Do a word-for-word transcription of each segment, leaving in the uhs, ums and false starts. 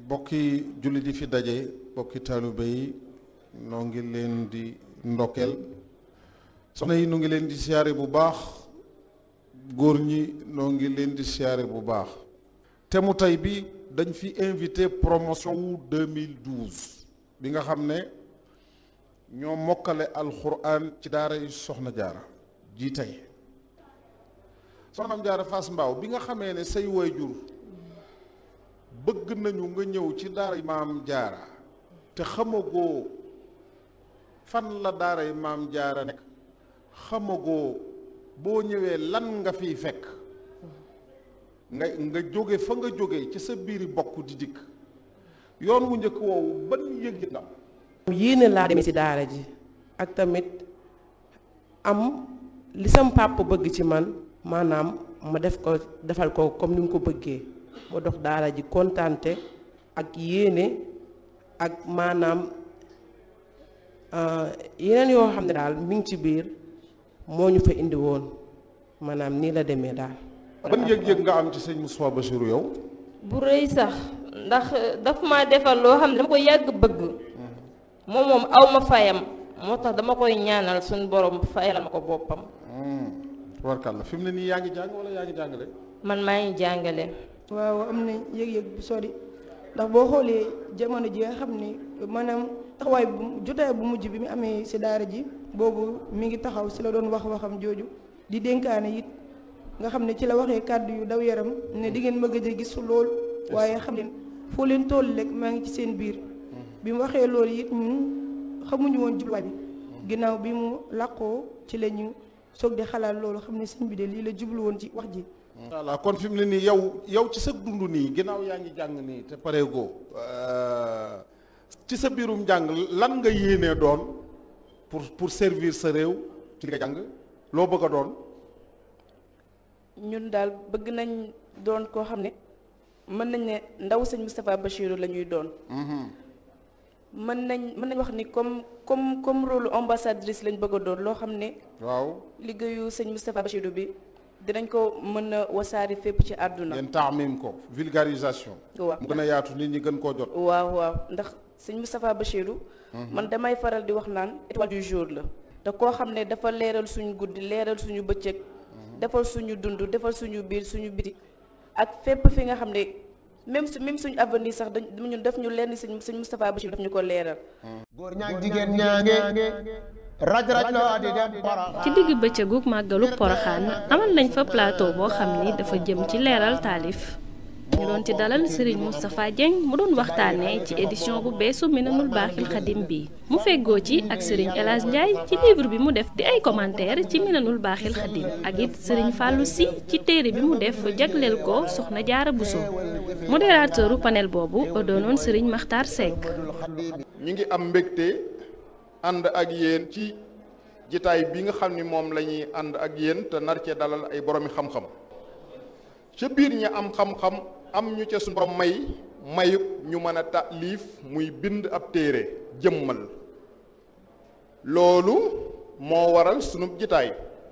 bokki julli di fi daje bokki taalibe yi noo ngi leen di ndokkeel soxna yi noo ngi leen di siyaare bu baax góor ñi noo ngi leen di siyaare bu baax te mu tey bi dañ fi invité promotion wu deux mille douze bi nga xam ne ñoo mokkale alxuraan ci daara yi soxna jaara ji tey soxna jaara Fass Mbao bi nga xamee ne say waajur bëgg nañu nga ñëw ci daara maam jaara te xamagoo fan la daara yi maam jaara nekk xamagoo boo ñëwee lan nga fiy fekk nga nga jóge fa nga jóge ci sa biiri bokk di dikk yoon wu njëkk woowu ban yëg ndam yéene laa demee ci daara ji ak tamit am li sam papa bëgg ci man maanaam ma def ko defal ko comme ni mu ko bëggee ma dox daara ji kontaante ak yéene ak maanaam yeneen yoo xam ne daal mi ngi ci biir moo ñu fa indi woon maanaam nii la demee daal. ban yëg-yëg nga am ci sëñ Moustapha Bassirou yow. bu rëy sax ndax daf ma defal loo xam ne dama ko yàgg bëgg moom moom aw ma fayam moo tax dama koy ñaanal suñu borom fayal ma ko boppam. warkal la fi mu ne nii yaa ngi jàng wala yaa ngi jàngale. man maa ngi jàngale. waaw am na yëg-yëg bu sori ndax boo xoolee jamono ji nga xam ni maanaam taxawaay bu jotaay bu mujj bi mu amee si daara ji boobu mi ngi taxaw si la doon wax waxam jooju di dénkaane it nga xam ne ci la waxee kàddu yu daw yaram ne di ngeen ma gëj a gis lool waaye xam leen foo leen toll rek maa ngi ci seen biir bi mu waxee loolu it ñun xamuñu woon jubluwaay bi ginnaaw bi mu làqoo ci la ñu soog di xalaat loolu xam ne sëñ bi de lii la jublu woon ci wax ji. voilà kon fi mu ne nii yow yow ci sa dund nii ginnaaw yaa ngi jàng nii te pareegoo ci sa biirum jàng lan nga yéenee doon pour pour servir sa réew ci nga jàng loo bëgg a doon. ñun daal bëgg nañ doon koo xam ne mën nañ ne ndaw sëñ Moustapha Bassirou la ñuy doon. mën nañ mën nañ wax ni comme comme comme rôle ambassadrice lañ bëgg a doon loo xam ne. waaw liggéeyu sëñ Moustapha Bassirou bi. dinañ ko mën a wasaari fépp ci àdduna. ngeen taamim ko vulgarisation. waaw mu gën a yaatu nit ñi gën koo jot. waaw waaw ndax sëñ Moustapha Bassirou. man damay faral di wax naan étoile du jour la. te koo xam ne dafa leeral suñu guddi leeral suñu bëccëg. defal suñu dund defal suñu biir suñu biti. ak fépp fi nga xam ne même su même suñu avenir sax dañ ñun def ñu lenn sëñ sëñ Moustapha Bassirou daf ñu ko leeral. góor ñaag jigéen ñaange. raj raj loo di dem Porokhane. ci digg bëccëgu màggalu Porokhane amal nañ fa plateau boo xam ni dafa jëm ci leeral taalif ñu doon ci dalal Serigne Moustapha Dieng mu doon waxtaanee ci édition bu beesu Minanul Baaxil Xadim bi mu feggoo ci ak Serigne El Hadj Ndiaye ci livre bi mu def di ay commentaire ci Minanul Baaxil Xadim ak it Serigne Fallou Sy ci téere bi mu def jagleel ko Soxna Jaara Bousso modérateuru panel boobu doonoon Serigne Makhtar Seck. ñu ngi am mbégte. ànd ak yéen ci jitaay bi nga xam ni moom la ñuy ànd ak yéen te nar cee dalal ay boroomi xam-xam ca biir ñi am xam-xam am ñu ca suñu borom may mayub ñu mën a taalif muy bind ab téere jëmmal loolu moo waral sunu jitaay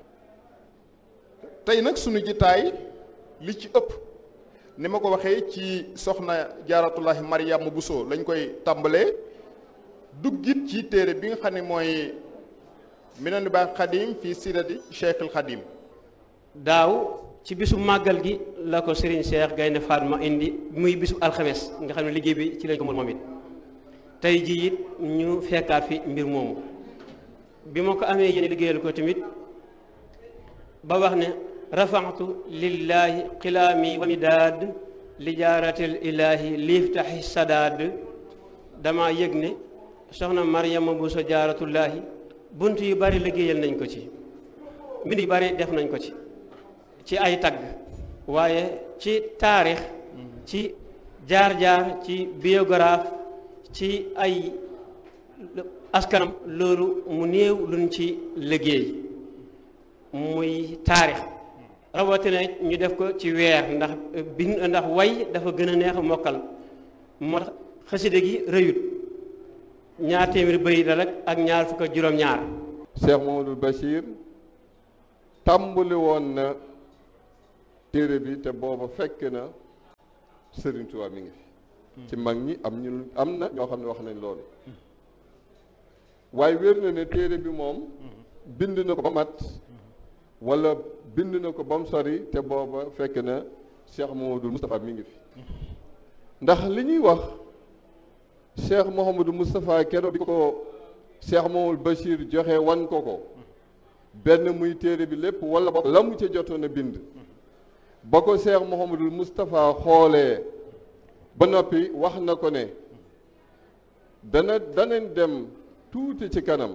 tey nag sunu jitaay li ci ëpp ni ma ko waxee ci soxna jaaratullahi Mariama Bousso lañ koy tàmbalee duggit ci téere bi nga xam ne mooy Minanul Baaxil Xadim fii sirati Cheikhul Xadim. daaw ci bisu màggal gi la ko Serigne Cheikh Gaynde Fatma indi muy bisu alxames nga xam ne liggéey bi ci lañ ko moom it tey jii it ñu fekkaat fi mbir moomu bi ma ko amee yéen liggéeyal ko tamit ba wax ne rafaxtu lillahi xilaami wa midaad li jaaratil ilaahi liiftaxi sadaad dama yëg ne soxna Mariama Bousso jaaratullaahi bunt yu bari liggéeyal nañ ko ci mbind yu bari def nañ ko ci ci ay tagg waaye ci taarix ci jaar-jaar ci biographe ci ay askanam loolu mu néew luñ ci liggéey muy taarix rawatina ñu def ko ci weer ndax bind ndax way dafa gën a neex a mokkal moo tax xaside gi rëyut ñaar téeméeri bëri la rek ak ñaar fukk ak juróom-ñaar. Cheikh Mamadou Bachir tàmbali woon na téere bi te booba fekk na Serigne Touba mi ngi fi ci mag ñi am ñu am na ñoo xam ne wax nañ loolu waaye wér na ne téere bi moom bind na ko ba mat wala bind na ko ba mu sori te booba fekk na Cheikh Mouhamadou Moustapha mi ngi fi ndax li ñuy wax Cheikh Mouhamadou Moustapha keroog bi ko Cheikh Mouhamadou Bachir joxe wan ko ko benn muy téere bi lépp wala ba la mu ca jotoon a bind ba ko Cheikh Mouhamadou Moustapha xoolee ba noppi wax na ko ne dana danañ dem tuuti ci kanam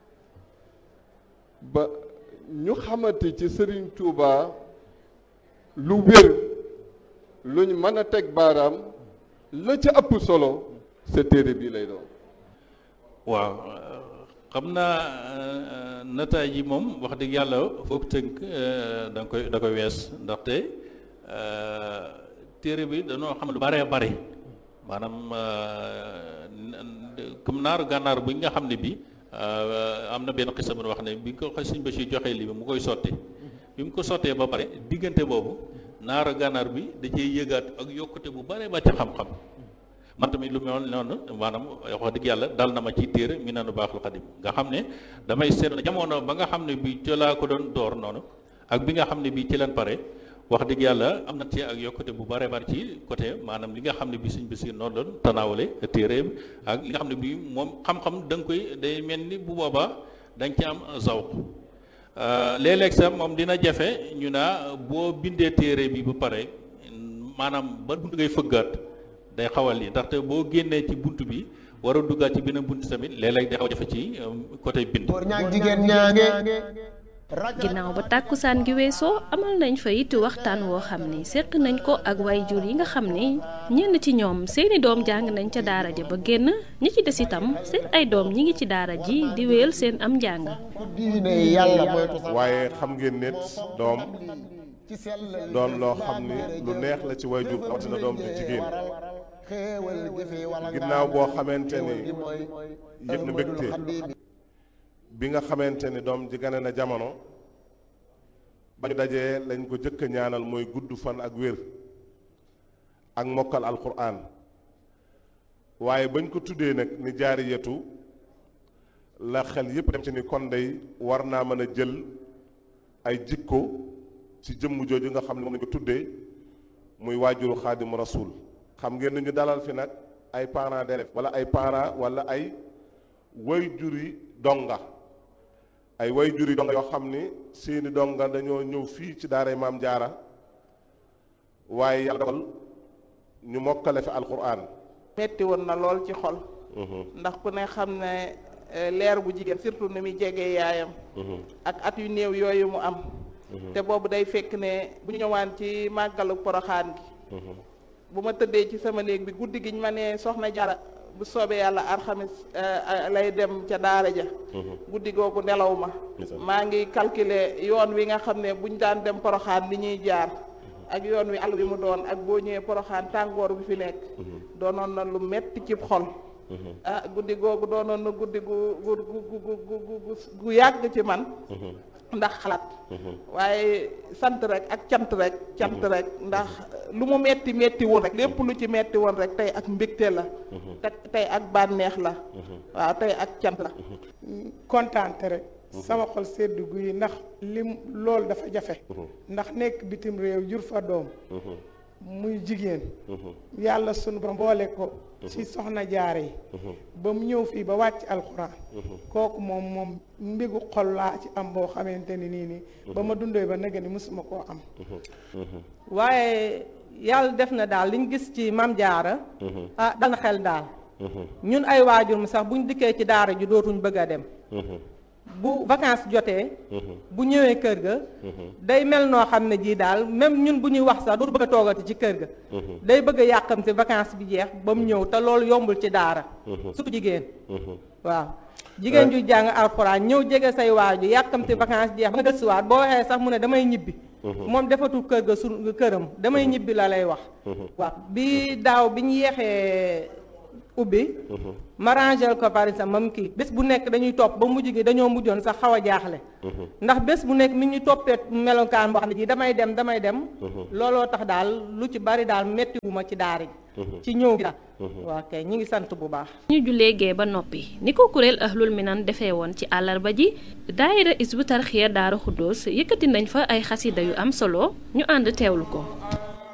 ba ñu xamante ci Serigne Touba lu wér luñ mën a teg baaraam la ca ëpp solo sa téere bii lay doon. waaw xam naa nataay yi moom wax dëgg yàlla foog tënk da nga koy da koy wees ndaxte téere bi dañoo xam lu bare bare maanaam comme naaru gànnaar bi nga xam ne bi am na benn xisa bu wax ne bi ko Sëñ Bachir joxee lii bi mu koy sotti bi mu ko sottee ba pare diggante boobu naaru gànnaar bi da cee yëgaat ak yokkute bu bare ba ci xam-xam man tamit lu mel noonu maanaam wax dëgg yàlla dal na ma ci téere Minanu Baaxul Xadim nga xam ne damay seetlu jamono ba nga xam ne bi ci laa ko doon door noonu ak bi nga xam ne bi ci leen pare wax dëgg yàlla am na ci ak yokkute bu bare bare ci côté maanaam li nga xam ne bi Sëñ Basiir noonu doon tanaawale téere ak li nga xam ne bi moom xam-xam da nga koy day mel ni bu boobaa da nga ci am zawq léeg-léeg sax moom dina jafe ñu naa boo bindee téere bi ba pare maanaam ba bunt ngay fëggaat day xawal yi ndaxte boo génnee ci bunt bi war a duggaat ci beneen bunt tamit léeg-léeg day xaw jafe ci côté bind. ginnaaw ba tàkkusaan gi weesoo amal nañ fa it waxtaan woo xam ni seq nañ ko ak waajur yi nga xam ni ñenn ci ñoom seeni doom jàng nañ ca daara ja ba génn ñi ci des itam seen ay doom ñi ngi ci daara ji di wéyal seen am njàng. waaye xam ngeen nit doom doon loo xam ni lu neex la ci waajur rawatina doom ju jigéen ginnaaw boo xamante ni yëg na mbégte bi nga xamante ni doom ji gane na jamono ba ñu dajee lañ ko jëkk a ñaanal mooy gudd fan ak wér ak mokkal alquran waaye bañ ko tuddee nag ni jaariyatu la xel yépp dem ci ni kon day war naa mën a jël ay jikko ci jëmm jooju nga xam ne moom lañ ko tuddee muy waajuru xaadimu rasul xam ngeen ni ñu dalal fi nag ay parents d'élèves wala ay parents wala ay waajuri donga ay way juri donga yoo xam ni seeni donga dañoo ñëw fii ci daaray maam jaara waaye yàlla dogal ñu mokkale fi alquran metti woon na lool ci xol ndax ku ne xam ne leer bu jigéen surtout ni muy jegee yaayam ak at yu néew yooyu mu am te boobu day fekk ne bu ñu ñëwaan ci màggalu poroxaan gi bu ma tëddee ci sama néeg bi guddi gi ñu ma ne soxna Jaara bu soobee yàlla alxamis lay dem ca daara ja guddi googu nelaw ma maa ngi calculer yoon wi nga xam ne buñ daan dem poroxaan li ñuy jaar ak yoon wi àll bi mu doon ak boo ñëwee poroxaan tàngoor bi fi nekk doonoon na lu metti ci xol ah guddi googu doonoon na guddi gu gu gu gu gu yàgg ci man ndax xalaat waaye sant rek ak cant rek cant rek ndax lu mu metti metti woon rek lépp lu ci metti woon rek tey ak mbégte la te tey ak bànneex la waaw tey ak cant la kontaante rek sama xol sedd guy ndax lim loolu dafa jafe ndax nekk bitim réew jur fa doom muy jigéen yàlla sunu ba mboole ko ci soxna jaare yi ba mu ñëw fii ba wàcc alxuraan kooku moom moom mbigu xol laa ci am boo xamante ni nii nii ba ma dundee ba nega ni mësuma koo am waaye yàlla def na daal liñ gis ci mam jaara ah dal na xel daal ñun ay waajur mu sax buñ dikkee ci daara ji dootuñ bëgg a dem bu vacances jotee bu ñëwee kër ga day mel noo xam ne jii daal même ñun bu ñuy wax sax dootu bëgg a toogati ci kër ga day bëgg a yàqamte vacances bi jeex ba mu ñëw te loolu yombul ci daara surtout jigéen waaw jigéen ju jàng alxuraan ñëw jege say waaju yàqamte vacances jeex ba nga gëstuwaat boo waxee sax mu ne damay ñibbi moom defatul kër ga su këram damay ñibbi la lay wax waaw bi daaw bi ñu yeexee ubbi ma rangel ko par exemple mam kii bés bu nekk dañuy topp ba mujj gi dañoo mujjoon sax xaw a jaaxle ndax bés bu nekk mi ñu toppee melokaan boo xam ne ji damay dem damay dem looloo tax daal lu ci bari daal metti wu ma ci daara ji ci ñëw gi daal waa kay ñi ngi sant bu baax ñu jullee gee ba noppi ni ko kuréel Ahlul Minan defee woon ci àllarba ji daayira Hizbut Tarqiyyah Daaru Xuddoos yëkkati nañ fa ay xasida yu am solo ñu ànd teewlu ko